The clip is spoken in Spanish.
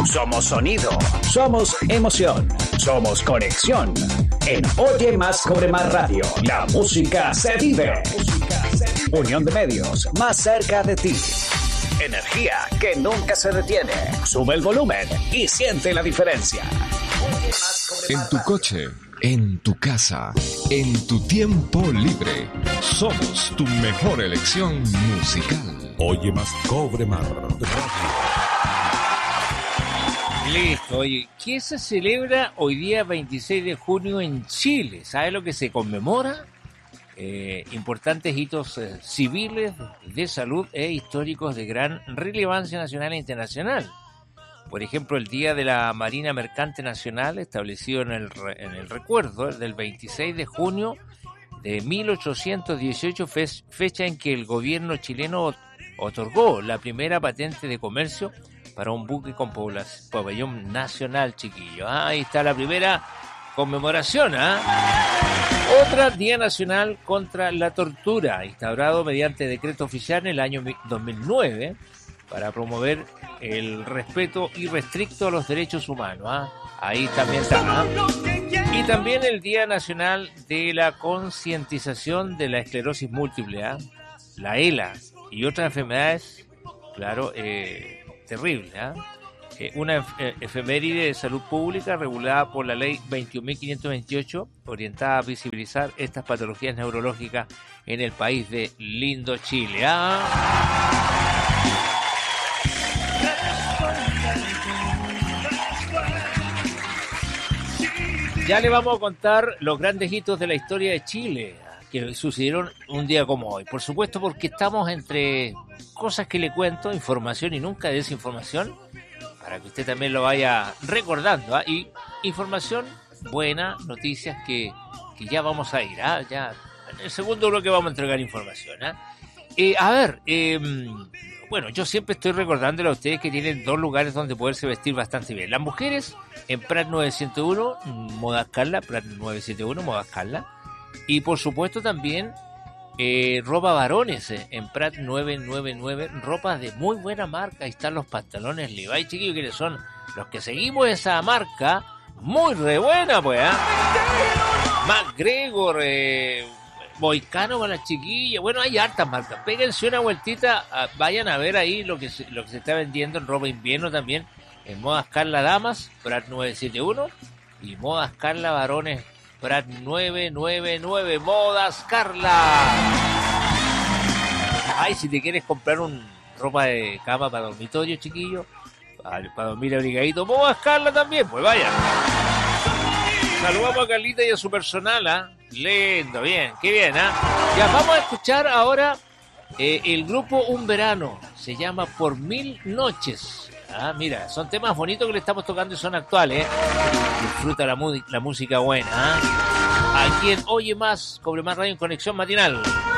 Somos sonido, somos emoción, somos conexión. En Oye Más Cobre Más Radio, la música se vive. Unión de medios, más cerca de ti. Energía que nunca se detiene. Sube el volumen y siente la diferencia. En tu coche, en tu casa, en tu tiempo libre, somos tu mejor elección musical. Oye Más Cobre Más Radio. Listo, oye, ¿qué se celebra hoy día 26 de junio en Chile? ¿Sabe lo que se conmemora? Importantes hitos civiles, de salud e históricos de gran relevancia nacional e internacional. Por ejemplo, el Día de la Marina Mercante Nacional, establecido en el recuerdo del 26 de junio de 1818, fecha en que el gobierno chileno otorgó la primera patente de comercio para un buque con pabellón nacional, chiquillo. Ahí está la primera conmemoración, Otra, Día Nacional contra la Tortura, instaurado mediante decreto oficial en el año 2009 para promover el respeto irrestricto a los derechos humanos. Ahí también está. Y también el Día Nacional de la Concientización de la Esclerosis Múltiple, la ELA, y otras enfermedades, claro, terribles, una efeméride de salud pública regulada por la ley 21.528, orientada a visibilizar estas patologías neurológicas en el país de lindo Chile. Ya le vamos a contar los grandes hitos de la historia de Chile que sucedieron un día como hoy. Por supuesto, porque estamos entre cosas que le cuento, información y nunca desinformación, para que usted también lo vaya recordando, y información buena, noticias que ya vamos a ir, ya en el segundo bloque vamos a entregar información. Bueno, yo siempre estoy recordándole a ustedes que tienen dos lugares donde poderse vestir bastante bien. Las mujeres en Prat 901, Modas Carla, Prat 971, Modas Carla, y por supuesto también ropa varones en Prat 999, ropa de muy buena marca. Ahí están los pantalones Levi's, chiquillos, que son los que seguimos esa marca, muy re buena, pues, MacGregor, Boicano para las chiquillas. Bueno, hay hartas marcas. Péguense una vueltita, vayan a ver ahí lo que se está vendiendo en ropa invierno también, en Modas Carla Damas, Prat 971, y Modas Carla Varones, Prat 999, Modas Carla. Ay, si te quieres comprar ropa de cama para dormitorio, chiquillo, para dormir abrigadito, Modas Carla también, pues vaya. Saludamos a Carlita y a su personal, Lindo, bien, qué bien, Ya vamos a escuchar ahora el grupo Un Verano, se llama Por Mil Noches. Mira, son temas bonitos que le estamos tocando y son actuales, Disfruta la música buena, Aquí en Oye Más, Cobre Más Radio en Conexión Matinal.